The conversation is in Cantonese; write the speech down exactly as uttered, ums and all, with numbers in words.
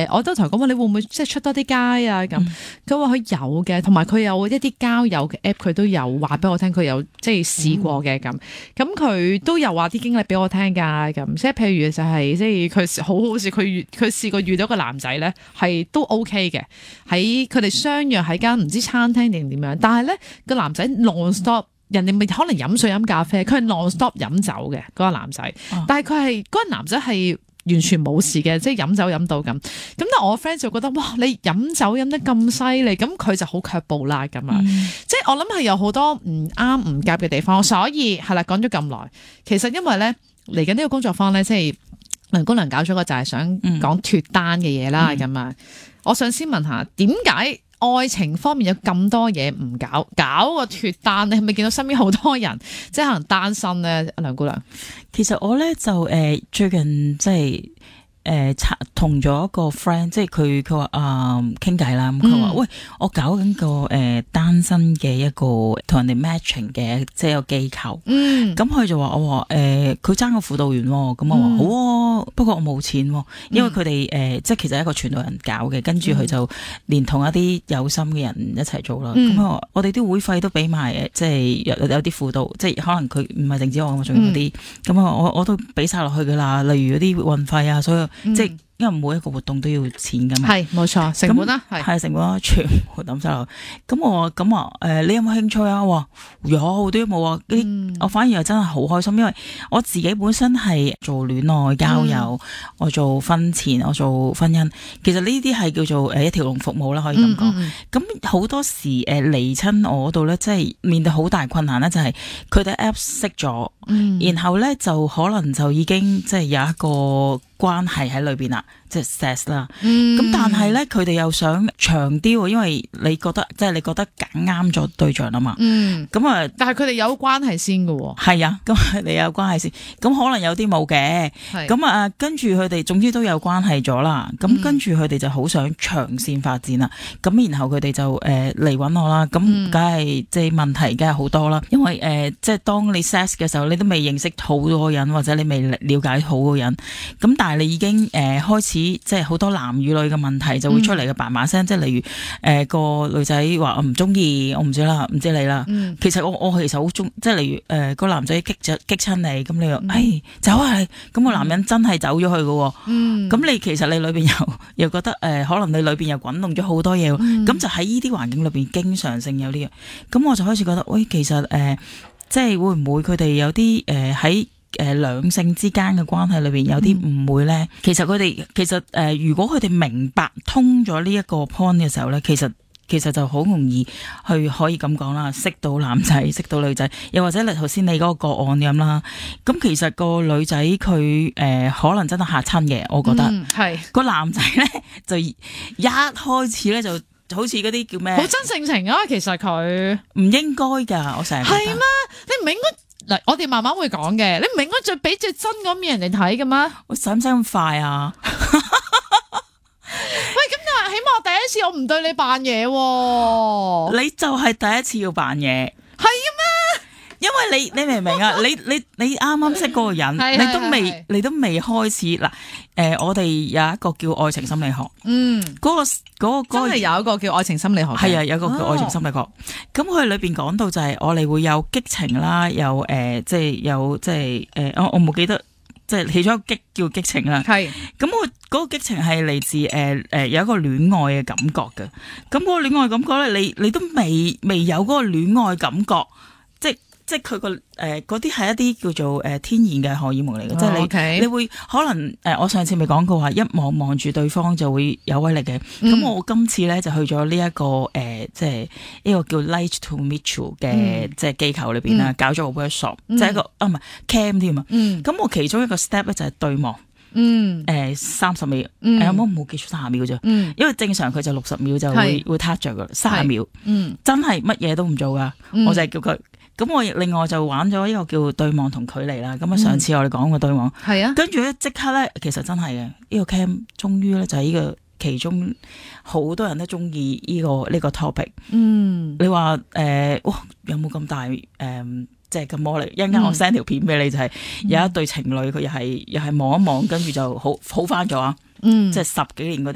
誒，我都同佢講話，你會唔會即係出多啲街啊？咁佢話佢有嘅，同埋佢有一啲交友嘅 app，佢都有話俾我聽，佢有即係試過嘅咁。咁佢都有話啲經歷俾我聽㗎。咁即係譬如就係即係佢好好笑，佢遇佢試過遇到個男仔咧，係都 OK 嘅。喺佢哋相約喺間唔知餐廳定點樣，但係咧個男仔 non stop。人哋咪可能飲水飲咖啡，佢係 non stop 飲酒嘅嗰、那個男仔，哦、但係佢係嗰個男仔係完全冇事嘅，即係飲酒飲到咁。咁但係我 friend 就覺得哇，你飲酒飲得咁犀利，咁佢就好卻步啦咁啊！嗯、即係我諗係有好多唔啱唔夾嘅地方，所以係啦，講咗咁耐，其實因為咧嚟緊呢個工作坊咧，即係梁姑娘搞咗個就係想講脫單嘅嘢啦咁啊！嗯、我想先問下點解？愛情方面有咁多嘢唔搞，搞個脫單，你係咪見到身邊好多人即係可能單身咧？梁姑娘， 其實我咧就誒、呃、最近即係誒同咗一個 friend，即係佢佢話啊傾偈啦，咁佢話喂，我搞緊個誒、呃、單身嘅一個同人哋 matching 嘅即係一個機構，嗯，咁佢就話我話誒佢爭個輔導員，咁我話好啊，不過我冇錢，因為佢哋誒即係其實係一個傳道人搞嘅，跟住佢就連同一啲有心嘅人一齊做啦，咁、嗯、我我哋啲會費都俾埋誒，即係有有啲輔導，即係可能佢唔係淨止我，我仲有啲，咁啊、嗯、我我都俾晒落去噶啦，例如嗰啲運費啊，所有。嗯、即係因為每一個活動都要錢噶嘛，係冇錯，成本啦，係成本啦，全部抌晒落。咁我咁話誒，你有冇興趣啊？我話有，都冇啊。啲、嗯、我反而係真係好開心，因為我自己本身係做戀愛交友，嗯、我做婚前，我做婚姻。其實呢啲係叫做誒一條龍服務啦，可以咁講。咁好、嗯嗯、多時誒嚟親我度咧，即係面對好大困難咧，就係佢哋 app 識咗，嗯、然後咧就可能就已經即係有一個關係喺裏邊啦，即係 sex 啦。咁、嗯、但係咧，佢哋又想長啲，因為你覺得即係你覺得揀啱咗對象啊嘛。嗯。咁啊，但係佢哋有關係先噶。係啊，咁佢哋有關係先。咁可能有啲冇嘅。係。咁啊，跟住佢哋，總之都有關係咗啦。咁、嗯、跟住佢哋就好想長線發展啦。咁然後佢哋就誒嚟搵我啦。咁梗係即係問題，梗係好多啦。因為誒、呃，即係當你 sex 嘅時候，你都未認識好多人，或者你未了解好個人。咁但係你已經誒、呃、開始即係好多男與女嘅問題就會出嚟嘅，叭叭聲，即係例如誒、呃、個女仔話我唔中意，我唔知啦，唔知你啦。嗯、其實我我其實好中，即係例如誒、呃、個男仔激咗激親你，咁你又誒、嗯哎、走啊，咁個男人真係走咗去嘅。咁、嗯、你其實你裏邊又又覺得誒、呃、可能你裏邊又滾動咗好多嘢，咁、嗯、就喺呢啲環境裏邊經常性有呢樣，咁我就開始覺得喂，其實誒、呃、即係會唔會佢哋有啲誒喺誒兩性之間嘅關係裏邊有啲誤會咧？嗯、其實佢哋其實誒、呃、如果佢哋明白通咗呢一個 point 嘅時候咧，其實其實就好容易去可以咁講啦，識到男仔，識到女仔，又或者你頭先你嗰個個案咁啦。咁其實個女仔佢誒可能真係嚇親嘅，我覺得係、嗯、個男仔咧就一開始咧就好似嗰啲叫咩？好真性情啊！其實佢唔應該㗎，我成日係咩？你唔應該。嗱，我哋慢慢會講嘅，你唔係應該再俾最真嗰面人哋睇嘅咩？我使唔使咁快啊？喂，咁但係起碼第一次我唔對你扮嘢喎，你就係第一次要扮嘢，係嘅咩？因為你你明唔明啊？你你你啱啱識嗰個人，你都未你都未開始嗱。誒、呃，我哋有一個叫愛情心理學，嗯，嗰、那個嗰、那個真係有一個叫愛情心理學，係啊，有一個叫愛情心理學。咁佢、哦、裏邊講到就係我哋會有激情啦，有誒、呃，即係有即係誒，我我冇記得，即係其中一個激叫激情啦。係是，咁我嗰個激情係嚟自誒誒、呃、有一個戀愛嘅感覺嘅。咁嗰個戀愛感覺咧，你你都未未有嗰個戀愛感覺，即係。即係佢個誒嗰啲係一啲叫做誒、呃、天然嘅荷爾蒙嚟嘅，哦、即係你 okay. 你會可能誒、呃、我上次咪講過話一望望住對方就會有威力嘅，咁、嗯、我今次咧就去咗呢一個誒、呃、即係呢個叫 Light to Meet You 嘅、嗯、即係機構裏邊啦，嗯、搞咗個 workshop，即係一個啊唔係 camp 添啊，咁、嗯、我其中一個 step 咧就係對望。嗯，誒三十秒，誒有冇冇記住三十秒啫？嗯，因為正常佢就六十秒就會是會 touch 着噶，三十秒，嗯，真係乜嘢都唔做噶，嗯、我就係叫佢。咁我另外就玩咗一個叫對望同距離啦。咁啊，上次我哋講過對望，係啊、嗯，跟住咧即刻咧，其實真係嘅呢個 camp，終於咧就係呢個其中好多人都中意呢個呢、呢個 topic。嗯，你話誒、呃，哇，有冇咁大誒？呃即係咁魔力，一陣間我 send 條片俾你，就係、是、有一對情侶，佢又係又係望一望，跟住就好好翻咗啊！嗯，即係十幾年嗰啲。